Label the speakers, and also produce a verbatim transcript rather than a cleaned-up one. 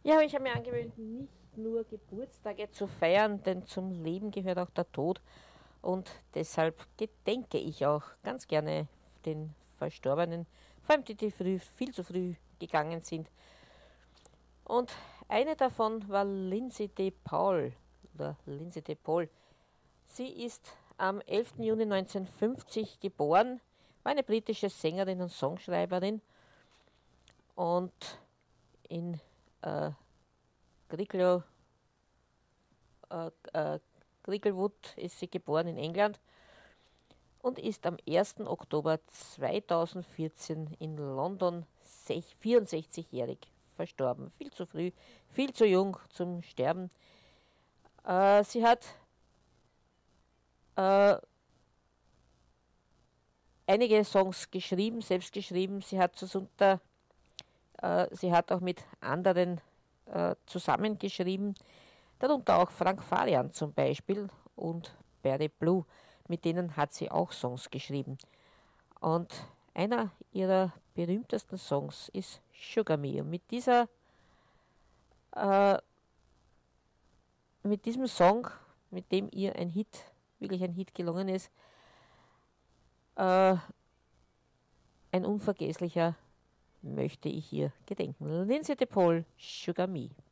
Speaker 1: Ja, ich habe mir angewöhnt, nicht nur Geburtstage zu feiern, denn zum Leben gehört auch der Tod. Und deshalb gedenke ich auch ganz gerne den Verstorbenen, vor allem die, die früh, viel zu früh gegangen sind. Und eine davon war Lindsay de Paul, oder Lindsay de Paul. Sie ist am elften Juni neunzehnhundertfünfzig geboren, war eine britische Sängerin und Songschreiberin und in äh, Griglow, äh, äh, Cricklewood ist sie geboren in England und ist am ersten Oktober zweitausendvierzehn in London vierundsechzig-jährig verstorben. Viel zu früh, viel zu jung zum Sterben. Äh, sie hat äh, einige Songs geschrieben, selbst geschrieben. Sie hat, unter, äh, sie hat auch mit anderen äh, zusammengeschrieben, darunter auch Frank Farian zum Beispiel und Barry Blue. Mit denen hat sie auch Songs geschrieben. Und einer ihrer berühmtesten Songs ist Sugar Me. Und mit, dieser, äh, mit diesem Song, mit dem ihr ein Hit, wirklich ein Hit gelungen ist, äh, ein unvergesslicher, möchte ich hier gedenken. Lindsay de Paul, Sugar Me.